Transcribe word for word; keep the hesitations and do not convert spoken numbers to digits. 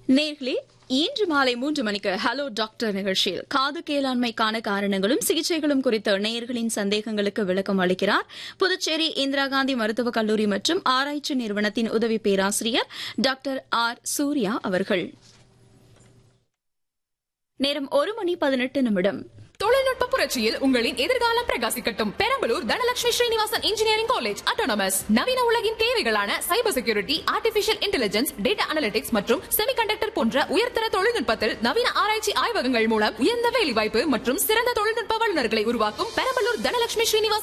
நேர்களே, இன்று மாலை மூன்று மணிக்கு ஹலோ டாக்டர் நிகழ்ச்சியில் காது கேளாண்மைக்கான காரணங்களும் சிகிச்சைகளும் குறித்த நேயர்களின் சந்தேகங்களுக்கு விளக்கம் அளிக்கிறார் புதுச்சேரி இந்திரா காந்தி மருத்துவக் கல்லூரி மற்றும் ஆராய்ச்சி நிறுவனத்தின் உதவி பேராசிரியர் டாக்டர் ஆர் சூர்யா அவர்கள். நேரம் ஒரு மணி பதினெட்டு நிமிடம். தொழில்நுட்ப புரட்சியில் உங்களின் எதிர்காலம் பிரகாசிக்கட்டும். Perambalur Dhanalakshmi Srinivasan engineering college autonomous நவீன உலகின் தேவைகளான cyber security, artificial intelligence, data analytics மற்றும் செமிகண்டக்டர் போன்ற உயர்தர தொழில்நுட்பத்தில் நவீன ஆராய்ச்சி ஆய்வகங்கள் மூலம் உயர்ந்த வேலைவாய்ப்பு மற்றும் சிறந்த தொழில்நுட்ப வல்லுநர்களை உருவாக்கும் பெரம்பலூர் தனலட்சுமி ஸ்ரீனிவாசன்